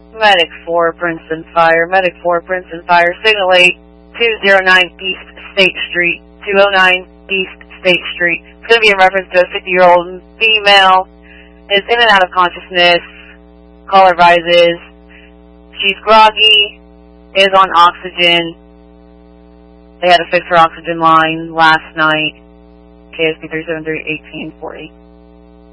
Medic 4, Princeton Fire. Medic 4, Princeton Fire. Signal 8, 209 East State Street. 209 East State Street. It's going to be in reference to a 50-year-old female. Is in and out of consciousness. Caller rises. She's groggy. Is on oxygen. They had to fix her oxygen line last night. KSP 373-1840.